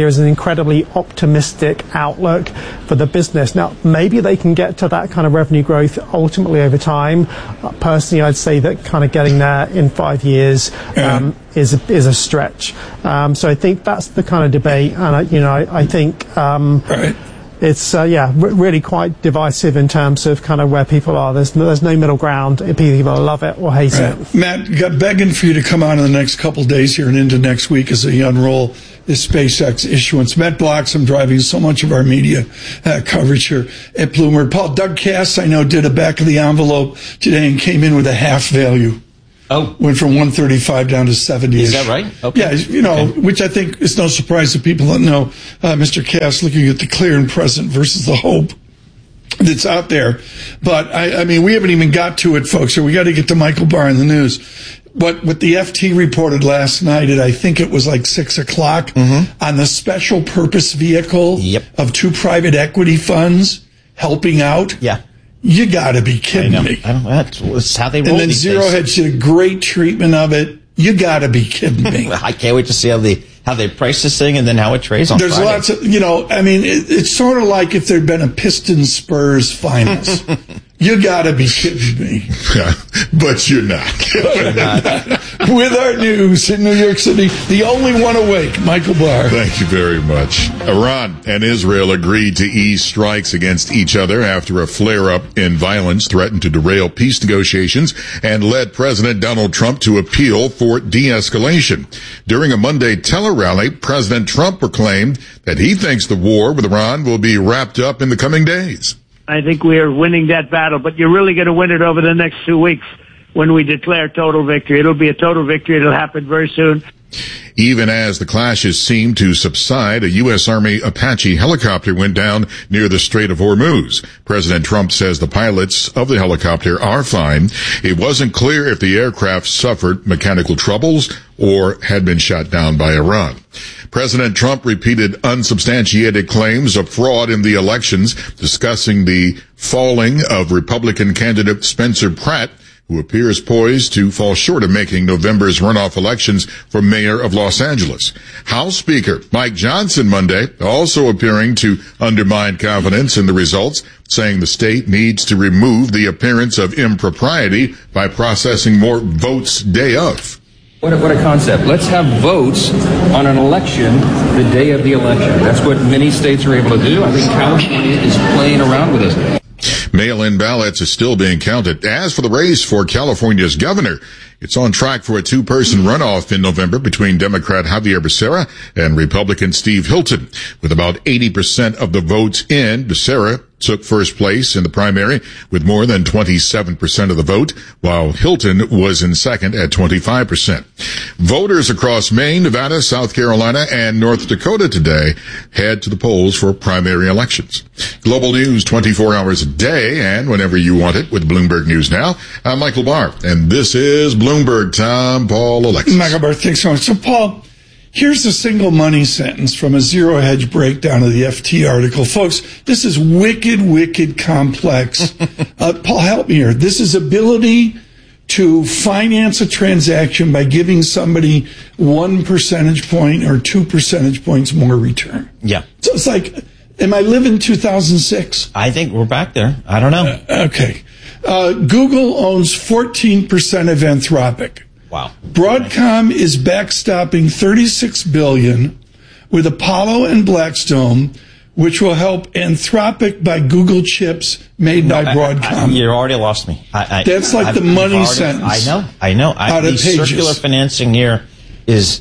here is an incredibly optimistic outlook for the business. Now, maybe they can get to that kind of revenue growth ultimately over time. Uh, personally, I'd say that kind of getting there in five years um, is a, is a stretch. Um, so I think that's the kind of debate, and I, you know, I, I think. Um, right. It's, uh, yeah, r- really quite divisive in terms of kind of where people are. There's no, there's no middle ground. People love it or hate right. it. Matt, got begging for you to come on in the next couple of days here and into next week as we unroll this SpaceX issuance. Matt Bloxham driving so much of our media uh, coverage here at Bloomberg. Paul, Doug Cass, I know, did a back of the envelope today and came in with a half value. Oh. Went from one thirty-five down to seventy. Is that right? Okay. Yeah, you know, okay. Which I think is no surprise to people that know uh, Mister Cass looking at the clear and present versus the hope that's out there. But, I, I mean, we haven't even got to it, folks, so we got to get to Michael Barr in the news. What, what the F T reported last night at, I think it was like six o'clock, mm-hmm. on the special purpose vehicle yep. of two private equity funds helping out. Yeah. You got to be kidding I know. me. I don't, that's how they roll. And then these Zero days. Hedge did a great treatment of it. You got to be kidding me. I can't wait to see how they how they price this thing and then how it trades on There's Friday. lots of, you know, I mean, it, it's sort of like if there'd been a Pistons Spurs finals. You got to be kidding me. Yeah, but you're not. But you're not. With our news in New York City, the only one awake, Michael Barr. Thank you very much. Iran and Israel agreed to ease strikes against each other after a flare-up in violence threatened to derail peace negotiations and led President Donald Trump to appeal for de-escalation. During a Monday tele-rally, President Trump proclaimed that he thinks the war with Iran will be wrapped up in the coming days. I think we are winning that battle, but you're really going to win it over the next two weeks when we declare total victory. It'll be a total victory. It'll happen very soon. Even as the clashes seemed to subside, a U S Army Apache helicopter went down near the Strait of Hormuz. President Trump says the pilots of the helicopter are fine. It wasn't clear if the aircraft suffered mechanical troubles or had been shot down by Iran. President Trump repeated unsubstantiated claims of fraud in the elections, discussing the falling of Republican candidate Spencer Pratt, who appears poised to fall short of making November's runoff elections for mayor of Los Angeles. House Speaker Mike Johnson Monday also appearing to undermine confidence in the results, saying the state needs to remove the appearance of impropriety by processing more votes day of. What a, what a concept. Let's have votes on an election the day of the election. That's what many states are able to do. I think California is playing around with us. Mail-in ballots are still being counted. As for the race for California's governor, it's on track for a two-person runoff in November between Democrat Javier Becerra and Republican Steve Hilton. With about eighty percent of the votes in, Becerra took first place in the primary with more than twenty-seven percent of the vote, while Hilton was in second at twenty-five percent. Voters across Maine, Nevada, South Carolina, and North Dakota today head to the polls for primary elections. Global news twenty-four hours a day and whenever you want it with Bloomberg News Now. I'm Michael Barr, and this is Bloomberg Tom Paul Alexis. Michael Barr, thanks so much. So, Paul, here's a single money sentence from a Zero Hedge breakdown of the F T article. Folks, this is wicked, wicked complex. uh, Paul, help me here. This is ability to finance a transaction by giving somebody one percentage point or two percentage points more return. Yeah. So it's like, am I living two thousand six? I think we're back there. I don't know. Uh, okay. Uh, Google owns fourteen percent of Anthropic. Wow. Broadcom is backstopping thirty-six billion dollars with Apollo and Blackstone, which will help Anthropic buy Google chips made no, by Broadcom. I, I, you already lost me. I, I, That's like I've, the money already, sentence. I know. I know. I, out the of pages. Circular financing here is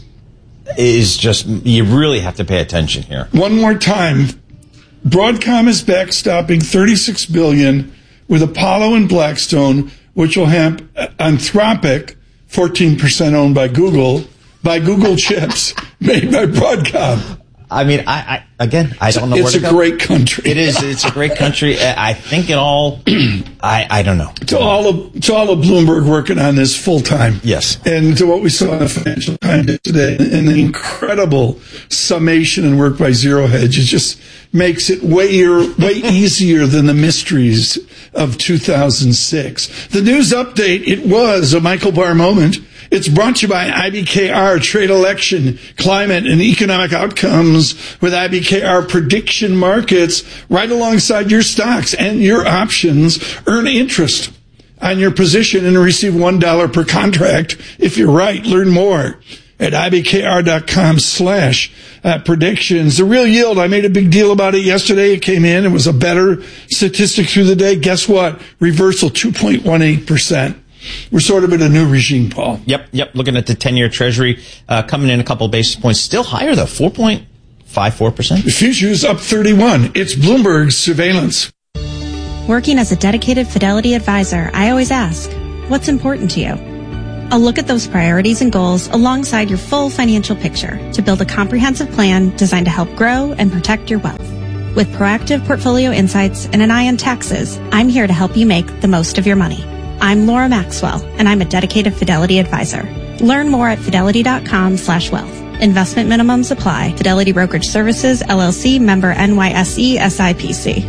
is just, you really have to pay attention here. One more time. Broadcom is backstopping thirty-six billion dollars with Apollo and Blackstone, which will help Anthropic, fourteen percent owned by Google, buy Google chips made by Broadcom. I mean, I, I again, I don't know it's where to a go. great country. It is. It's a great country. I think it all. I I don't know. To all of to all of Bloomberg working on this full time. Yes. And to what we saw in the Financial Times today, and the incredible summation and work by Zero Hedge, it just makes it way way easier than the mysteries of two thousand six. The news update. It was a Michael Barr moment. It's brought to you by I B K R, Trade Election, Climate, and Economic Outcomes with I B K R Prediction Markets right alongside your stocks and your options. Earn interest on your position and receive one dollar per contract if you're right. Learn more at ibkr.com slash uh, predictions. The real yield, I made a big deal about it yesterday. It came in. It was a better statistic through the day. Guess what? Reversal, two point one eight percent. We're sort of in a new regime, Paul. Yep, yep. Looking at the ten-year Treasury, uh, coming in a couple basis points. Still higher, though, four point five four percent. The future's up thirty-one. It's Bloomberg Surveillance. Working as a dedicated Fidelity advisor, I always ask, what's important to you? I'll look at those priorities and goals alongside your full financial picture to build a comprehensive plan designed to help grow and protect your wealth. With proactive portfolio insights and an eye on taxes, I'm here to help you make the most of your money. I'm Laura Maxwell, and I'm a dedicated Fidelity advisor. Learn more at fidelity.com slash wealth. Investment minimums apply. Fidelity Brokerage Services, L L C, member N Y S E, S I P C.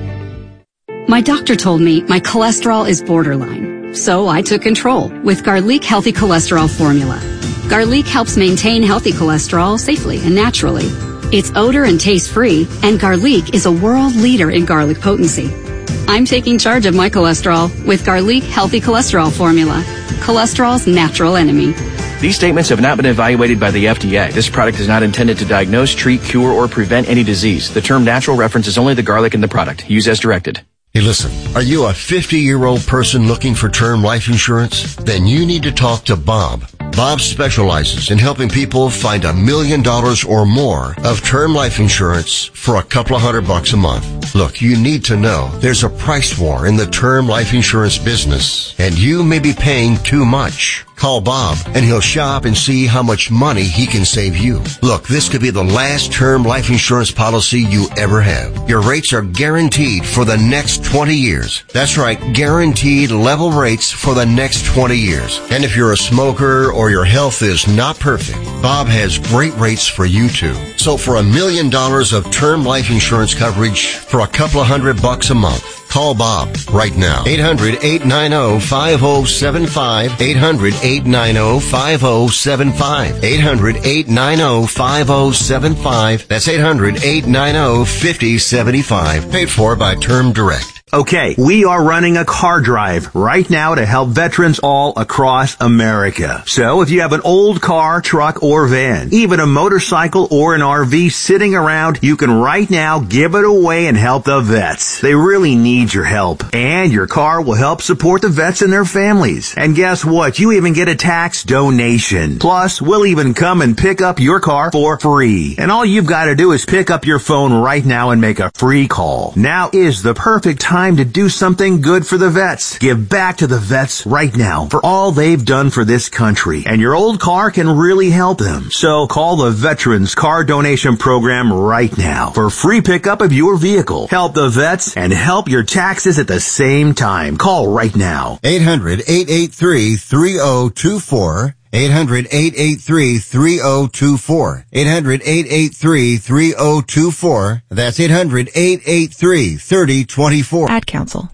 My doctor told me my cholesterol is borderline, so I took control with Garlic Healthy Cholesterol Formula. Garlic helps maintain healthy cholesterol safely and naturally. It's odor and taste-free, and Garlic is a world leader in garlic potency. I'm taking charge of my cholesterol with Garlic Healthy Cholesterol Formula, cholesterol's natural enemy. These statements have not been evaluated by the F D A. This product is not intended to diagnose, treat, cure, or prevent any disease. The term natural references only the garlic in the product. Use as directed. Hey, listen, are you a fifty-year-old person looking for term life insurance? Then you need to talk to Bob. Bob specializes in helping people find a million dollars or more of term life insurance for a couple of hundred bucks a month. Look, you need to know there's a price war in the term life insurance business, and you may be paying too much. Call Bob, and he'll shop and see how much money he can save you. Look, this could be the last term life insurance policy you ever have. Your rates are guaranteed for the next twenty years. That's right, guaranteed level rates for the next twenty years. And if you're a smoker or your health is not perfect, Bob has great rates for you too. So for a million dollars of term life insurance coverage for a couple of hundred bucks a month, call Bob right now. eight hundred, eight nine zero, five zero seven five. eight hundred, eight nine zero, five zero seven five. eight hundred, eight nine zero, five zero seven five. That's eight hundred, eight nine zero, five zero seven five. Paid for by Term Direct. Okay, we are running a car drive right now to help veterans all across America. So if you have an old car, truck, or van, even a motorcycle or an R V sitting around, you can right now give it away and help the vets. They really need your help. And your car will help support the vets and their families. And guess what? You even get a tax donation. Plus, we'll even come and pick up your car for free. And all you've got to do is pick up your phone right now and make a free call. Now is the perfect time to do something good for the vets. Give back to the vets right now for all they've done for this country. And your old car can really help them. So call the Veterans Car Donation Program right now for free pickup of your vehicle. Help the vets and help your taxes at the same time. Call right now. eight hundred, eight eight three, three zero two four. eight hundred, eight eight three, three zero two four. eight hundred, eight eight three, three zero two four. That's eight hundred, eight eight three, three zero two four. Ad Council.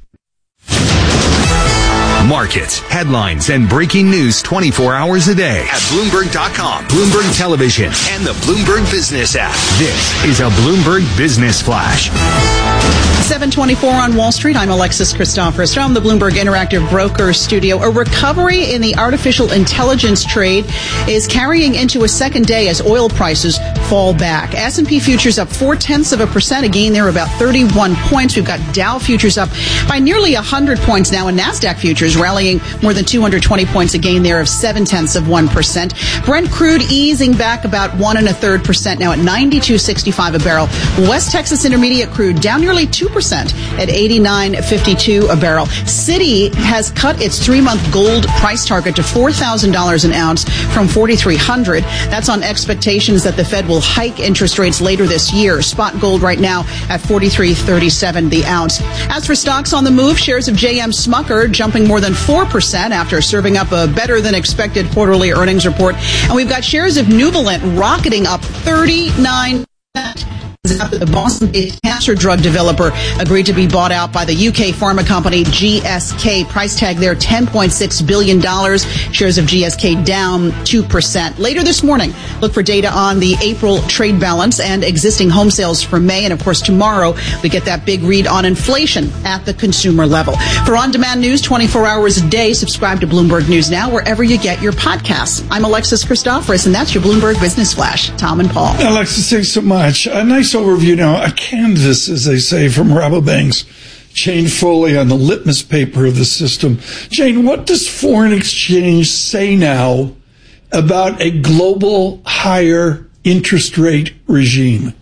Markets, headlines, and breaking news twenty-four hours a day at Bloomberg dot com, Bloomberg Television, and the Bloomberg Business app. This is a Bloomberg Business Flash. seven twenty-four on Wall Street. I'm Alexis Christophorous from the Bloomberg Interactive Brokers studio. A recovery in the artificial intelligence trade is carrying into a second day as oil prices fall back. S and P futures up four-tenths of a percent, a gain there about thirty-one points. We've got Dow futures up by nearly one hundred points now, and NASDAQ futures rallying more than two hundred twenty points, a gain there of seven-tenths of one percent. Brent crude easing back about one and a third percent now at ninety-two sixty-five a barrel. West Texas Intermediate crude down nearly two percent at eighty-nine fifty-two a barrel. Citi has cut its three-month gold price target to four thousand dollars an ounce from forty-three hundred dollars. That's on expectations that the Fed will hike interest rates later this year. Spot gold right now at forty-three thirty-seven the ounce. As for stocks on the move, shares of J M Smucker jumping more than four percent after serving up a better than expected quarterly earnings report. And we've got shares of Nuvalent rocketing up thirty-nine percent. The after the Boston-based cancer drug developer agreed to be bought out by the U K pharma company G S K. Price tag there, ten point six billion dollars. Shares of G S K down two percent. Later this morning, look for data on the April trade balance and existing home sales for May. And, of course, tomorrow we get that big read on inflation at the consumer level. For on-demand news twenty-four hours a day, subscribe to Bloomberg News Now wherever you get your podcasts. I'm Alexis Christoforous, and that's your Bloomberg Business Flash. Tom and Paul. Alexis, thanks so much. A nice overview now, a canvas, as they say, from Rabobank's Jane Foley on the litmus paper of the system. Jane, what does foreign exchange say now about a global higher interest rate regime?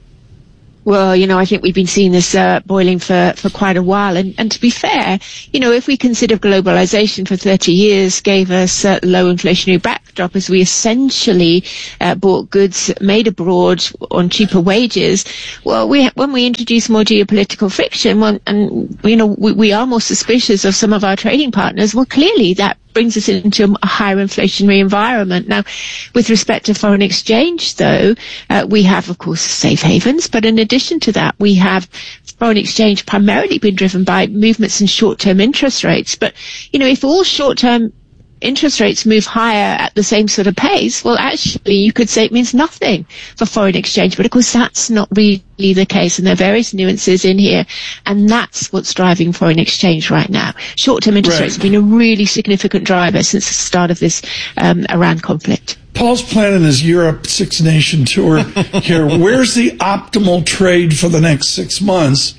Well, you know, I think we've been seeing this uh, boiling for, for quite a while. And, and to be fair, you know, if we consider globalization for thirty years gave us a low inflationary backdrop as we essentially uh, bought goods made abroad on cheaper wages, well, we when we introduce more geopolitical friction, well, and, you know, we, we are more suspicious of some of our trading partners, well, clearly that brings us into a higher inflationary environment. Now, with respect to foreign exchange, though, uh, we have, of course, safe havens, but in addition to that, we have foreign exchange primarily been driven by movements in short-term interest rates. But, you know, if all short-term interest rates move higher at the same sort of pace, well, actually, you could say it means nothing for foreign exchange. But, of course, that's not really the case, and there are various nuances in here, and that's what's driving foreign exchange right now. Short-term interest Right. rates have been a really significant driver since the start of this um, Iran conflict. Paul's planning his Europe six-nation tour here. Where's the optimal trade for the next six months,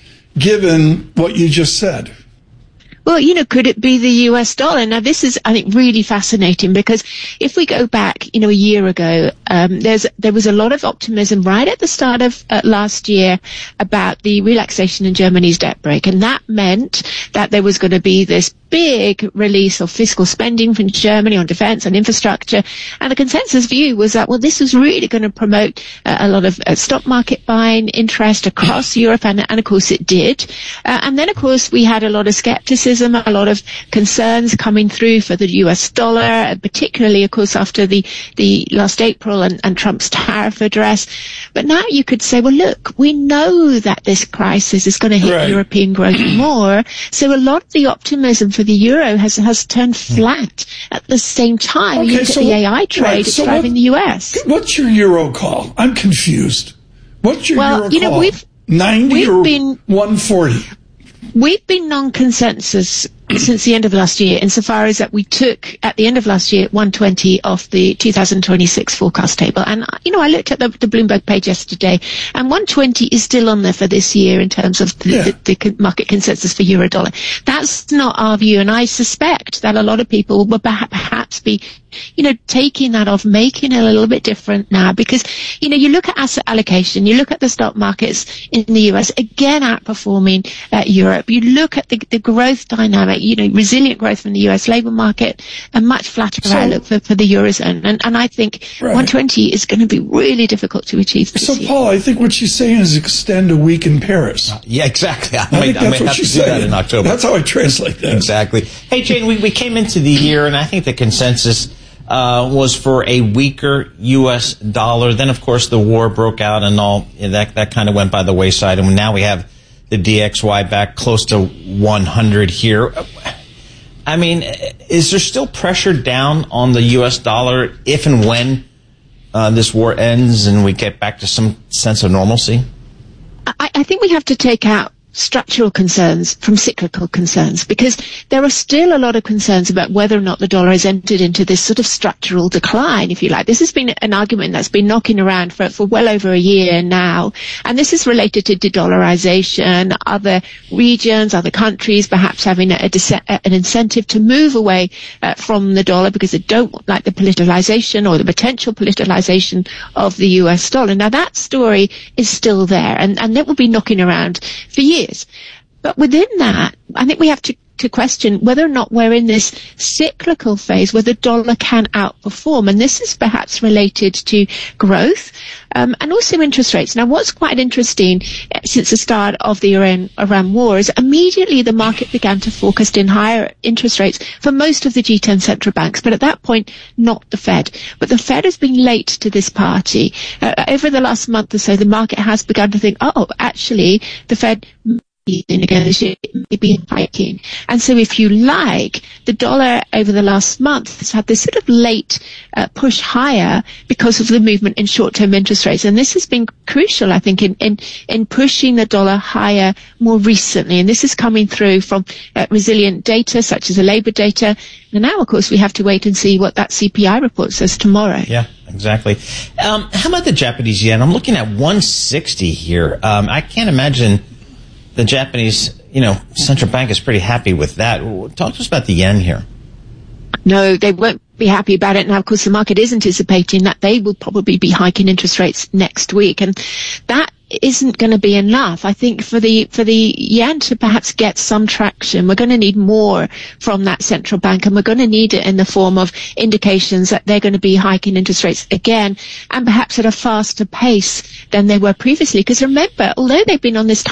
given what you just said? Well, you know, could it be the U S dollar? Now, this is, I think, really fascinating because if we go back, you know, a year ago, um, there's there was a lot of optimism right at the start of uh, last year about the relaxation in Germany's debt brake, and that meant that there was going to be this big release of fiscal spending from Germany on defense and infrastructure. And the consensus view was that, well, this was really going to promote uh, a lot of uh, stock market buying interest across Europe. And, and of course it did. Uh, and then, of course, we had a lot of skepticism, a lot of concerns coming through for the U S dollar, and particularly, of course, after the, the last April and, and Trump's tariff address. But now you could say, well, look, we know that this crisis is going to hit Right. European growth more. So a lot of the optimism for the euro has has turned flat at the same time. Okay, you look so at the A I trade, right, it's so driving what- the U S. What's your euro call? I'm confused. What's your Well, euro you know, call? we've- ninety we've or been- one forty? We've been non-consensus since the end of last year, insofar as that we took, at the end of last year, one twenty off the two thousand twenty-six forecast table. And, you know, I looked at the, the Bloomberg page yesterday, and one twenty is still on there for this year in terms of the, Yeah. the, the con- market consensus for euro dollar. That's not our view, and I suspect that a lot of people will perha- perhaps be, you know, taking that off, making it a little bit different now, because, you know, you look at asset allocation, you look at the stock markets in the U S, again outperforming uh, Europe. You look at the, the growth dynamic, you know, resilient growth from the U S labour market, a much flatter So- outlook for, for the Eurozone. And, and I think Right. one twenty is going to be really difficult to achieve this So, year. Paul, I think what she's saying is extend a week in Paris. Yeah, exactly. I, I may, think I that's may what have to she's do that saying. in October. That's how I translate that. Exactly. Hey, Jane, we, we came into the year, and I think the consensus uh, was for a weaker U S dollar. Then, of course, the war broke out, and all that that kind of went by the wayside. And now we have the D X Y back close to one hundred here. I mean, is there still pressure down on the U S dollar if and when uh, this war ends and we get back to some sense of normalcy? I, I think we have to take out structural concerns from cyclical concerns, because there are still a lot of concerns about whether or not the dollar has entered into this sort of structural decline, if you like. This has been an argument that's been knocking around for, for well over a year now, and this is related to de-dollarization, other regions, other countries perhaps having a, a, an incentive to move away uh, from the dollar because they don't like the politicalization or the potential politicalization of the U S dollar. Now that story is still there, and, and it will be knocking around for years. But within that, I think we have to to question whether or not we're in this cyclical phase where the dollar can outperform. And this is perhaps related to growth um, and also interest rates. Now, what's quite interesting uh, since the start of the Iran, Iran war is immediately the market began to forecast in higher interest rates for most of the G ten central banks, but at that point, not the Fed. But the Fed has been late to this party. Uh, over the last month or so, the market has begun to think, oh, actually, the Fed maybe hiking. And so if you like, the dollar over the last month has had this sort of late uh, push higher because of the movement in short-term interest rates. And this has been crucial, I think, in, in, in pushing the dollar higher more recently. And this is coming through from uh, resilient data, such as the labor data. And now, of course, we have to wait and see what that C P I report says tomorrow. Yeah, exactly. Um, how about the Japanese yen? I'm looking at one sixty here. Um, I can't imagine the Japanese, you know, central bank is pretty happy with that. Talk to us about the yen here. No, they won't be happy about it. Now, of course, the market is anticipating that they will probably be hiking interest rates next week. And that isn't going to be enough. I think for the for the yen to perhaps get some traction, we're going to need more from that central bank, and we're going to need it in the form of indications that they're going to be hiking interest rates again, and perhaps at a faster pace than they were previously. Because remember, although they've been on this time